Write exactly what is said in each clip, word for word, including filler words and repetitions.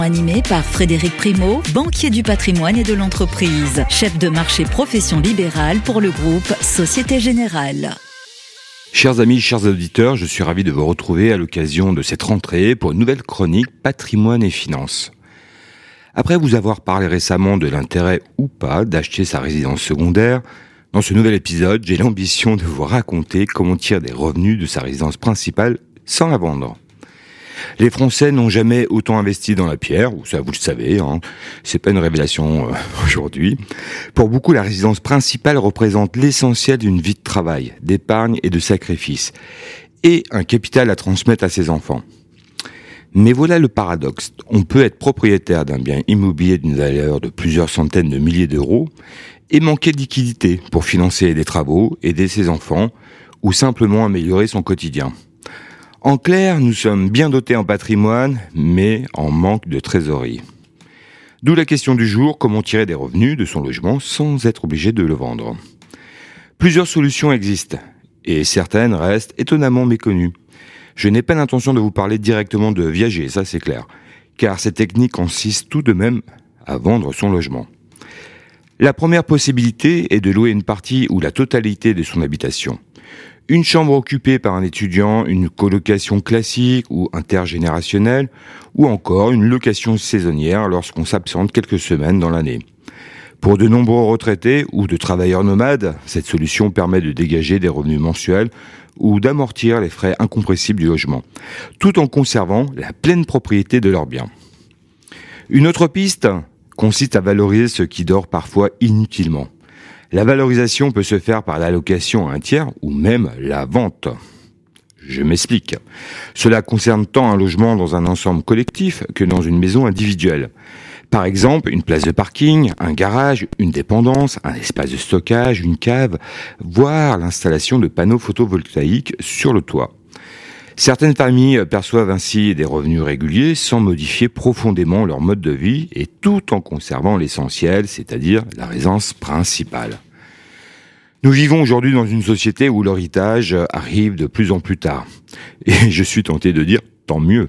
Animé par Frédéric Primeau, banquier du patrimoine et de l'entreprise, chef de marché profession libérale pour le groupe Société Générale. Chers amis, chers auditeurs, je suis ravi de vous retrouver à l'occasion de cette rentrée pour une nouvelle chronique Patrimoine et Finances. Après vous avoir parlé récemment de l'intérêt ou pas d'acheter sa résidence secondaire, dans ce nouvel épisode, j'ai l'ambition de vous raconter comment on tire des revenus de sa résidence principale sans la vendre. Les Français n'ont jamais autant investi dans la pierre, ou ça vous le savez, hein, c'est pas une révélation euh, aujourd'hui. Pour beaucoup, la résidence principale représente l'essentiel d'une vie de travail, d'épargne et de sacrifice, et un capital à transmettre à ses enfants. Mais voilà le paradoxe, on peut être propriétaire d'un bien immobilier d'une valeur de plusieurs centaines de milliers d'euros et manquer de liquidité pour financer des travaux, aider ses enfants, ou simplement améliorer son quotidien. En clair, nous sommes bien dotés en patrimoine, mais en manque de trésorerie. D'où la question du jour, comment tirer des revenus de son logement sans être obligé de le vendre. Plusieurs solutions existent, et certaines restent étonnamment méconnues. Je n'ai pas l'intention de vous parler directement de viager, ça c'est clair, car cette technique consiste tout de même à vendre son logement. La première possibilité est de louer une partie ou la totalité de son habitation. Une chambre occupée par un étudiant, une colocation classique ou intergénérationnelle, ou encore une location saisonnière lorsqu'on s'absente quelques semaines dans l'année. Pour de nombreux retraités ou de travailleurs nomades, cette solution permet de dégager des revenus mensuels ou d'amortir les frais incompressibles du logement, tout en conservant la pleine propriété de leurs biens. Une autre piste consiste à valoriser ce qui dort parfois inutilement. La valorisation peut se faire par l'allocation à un tiers ou même la vente. Je m'explique. Cela concerne tant un logement dans un ensemble collectif que dans une maison individuelle. Par exemple, une place de parking, un garage, une dépendance, un espace de stockage, une cave, voire l'installation de panneaux photovoltaïques sur le toit. Certaines familles perçoivent ainsi des revenus réguliers sans modifier profondément leur mode de vie et tout en conservant l'essentiel, c'est-à-dire la résidence principale. Nous vivons aujourd'hui dans une société où l'héritage arrive de plus en plus tard. Et je suis tenté de dire tant mieux.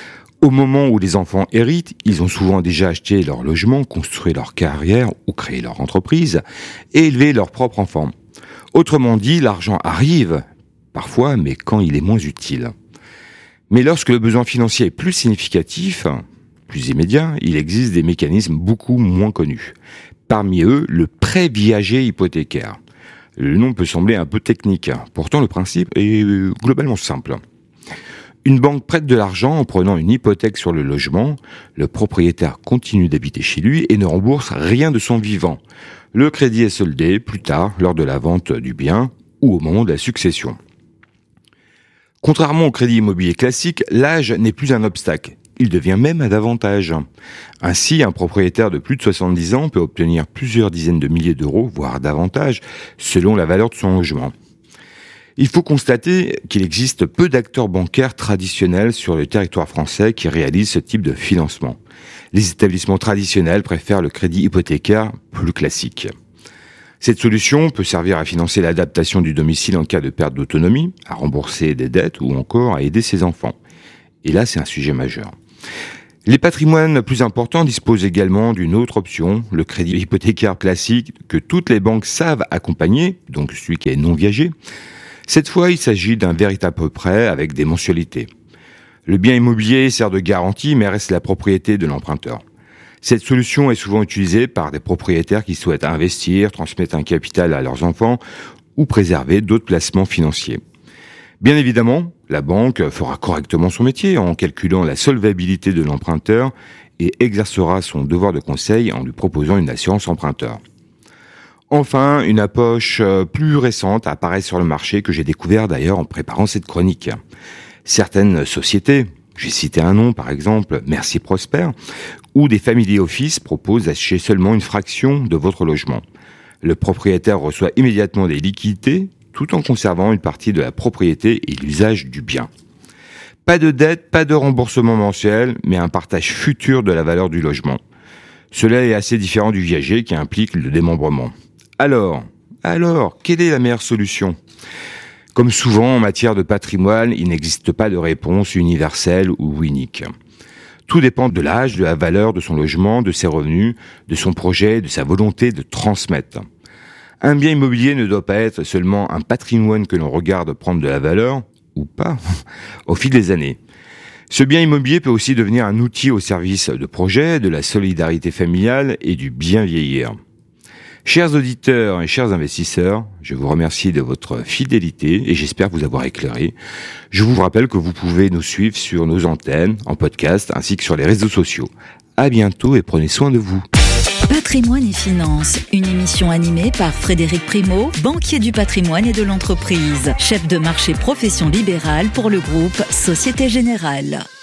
Au moment où les enfants héritent, ils ont souvent déjà acheté leur logement, construit leur carrière ou créé leur entreprise et élevé leurs propres enfants. Autrement dit, l'argent arrive, parfois, mais quand il est moins utile. Mais lorsque le besoin financier est plus significatif, plus immédiat, il existe des mécanismes beaucoup moins connus. Parmi eux, le prêt viager hypothécaire. Le nom peut sembler un peu technique, pourtant le principe est globalement simple. Une banque prête de l'argent en prenant une hypothèque sur le logement, le propriétaire continue d'habiter chez lui et ne rembourse rien de son vivant. Le crédit est soldé plus tard lors de la vente du bien ou au moment de la succession. Contrairement au crédit immobilier classique, l'âge n'est plus un obstacle. Il devient même un avantage. Ainsi, un propriétaire de plus de soixante-dix ans peut obtenir plusieurs dizaines de milliers d'euros, voire davantage, selon la valeur de son logement. Il faut constater qu'il existe peu d'acteurs bancaires traditionnels sur le territoire français qui réalisent ce type de financement. Les établissements traditionnels préfèrent le crédit hypothécaire plus classique. Cette solution peut servir à financer l'adaptation du domicile en cas de perte d'autonomie, à rembourser des dettes ou encore à aider ses enfants. Et là, c'est un sujet majeur. Les patrimoines plus importants disposent également d'une autre option, le crédit hypothécaire classique que toutes les banques savent accompagner, donc celui qui est non viager. Cette fois, il s'agit d'un véritable prêt avec des mensualités. Le bien immobilier sert de garantie mais reste la propriété de l'emprunteur. Cette solution est souvent utilisée par des propriétaires qui souhaitent investir, transmettre un capital à leurs enfants ou préserver d'autres placements financiers. Bien évidemment, la banque fera correctement son métier en calculant la solvabilité de l'emprunteur et exercera son devoir de conseil en lui proposant une assurance emprunteur. Enfin, une approche plus récente apparaît sur le marché que j'ai découvert d'ailleurs en préparant cette chronique. Certaines sociétés, j'ai cité un nom par exemple, Merci Prosper, ou des family office proposent d'acheter seulement une fraction de votre logement. Le propriétaire reçoit immédiatement des liquidités tout en conservant une partie de la propriété et l'usage du bien. Pas de dette, pas de remboursement mensuel, mais un partage futur de la valeur du logement. Cela est assez différent du viager qui implique le démembrement. Alors, alors, quelle est la meilleure solution ? Comme souvent en matière de patrimoine, il n'existe pas de réponse universelle ou unique. Tout dépend de l'âge, de la valeur de son logement, de ses revenus, de son projet, de sa volonté de transmettre. Un bien immobilier ne doit pas être seulement un patrimoine que l'on regarde prendre de la valeur, ou pas, au fil des années. Ce bien immobilier peut aussi devenir un outil au service de projets, de la solidarité familiale et du bien vieillir. Chers auditeurs et chers investisseurs, je vous remercie de votre fidélité et j'espère vous avoir éclairé. Je vous rappelle que vous pouvez nous suivre sur nos antennes, en podcast, ainsi que sur les réseaux sociaux. À bientôt et prenez soin de vous. Patrimoine et Finances, une émission animée par Frédéric Primeau, banquier du patrimoine et de l'entreprise, chef de marché profession libérale pour le groupe Société Générale.